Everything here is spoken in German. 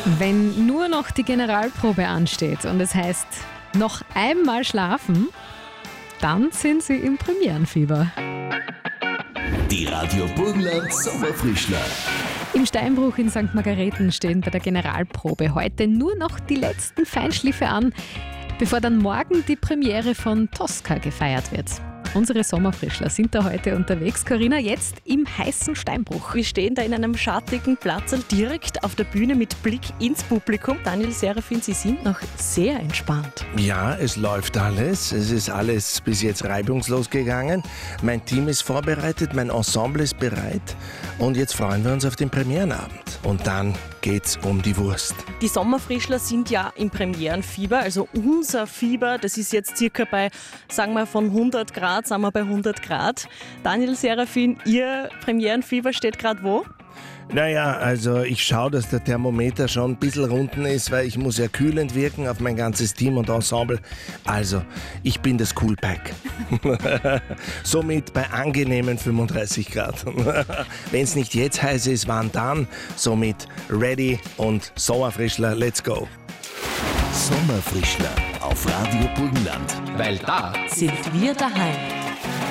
Wenn nur noch die Generalprobe ansteht und es heißt, noch einmal schlafen, dann sind Sie im Premierenfieber. Die Radio Burgenland Sommerfrischler. Im Steinbruch in St. Margareten stehen bei der Generalprobe heute nur noch die letzten Feinschliffe an, bevor dann morgen die Premiere von Tosca gefeiert wird. Unsere Sommerfrischler sind da heute unterwegs. Corinna, jetzt im heißen Steinbruch. Wir stehen da in einem schattigen Platz direkt auf der Bühne mit Blick ins Publikum. Daniel Serafin, Sie sind noch sehr entspannt. Ja, es läuft alles. Es ist alles bis jetzt reibungslos gegangen. Mein Team ist vorbereitet, mein Ensemble ist bereit. Und jetzt freuen wir uns auf den Premierenabend. Und dann geht's um die Wurst. Die Sommerfrischler sind ja im Premierenfieber, also unser Fieber, das ist jetzt circa bei, sagen wir von 100 Grad, sind wir bei 100 Grad. Daniel Serafin, Ihr Premierenfieber steht gerade wo? Naja, also ich schaue, dass der Thermometer schon ein bisschen unten ist, weil ich muss ja kühlend wirken auf mein ganzes Team und Ensemble. Also, ich bin das Coolpack. Somit bei angenehmen 35 Grad. Wenn es nicht jetzt heiß ist, wann dann? Somit ready und Sommerfrischler, let's go. Sommerfrischler auf Radio Burgenland. Weil da Sind wir daheim.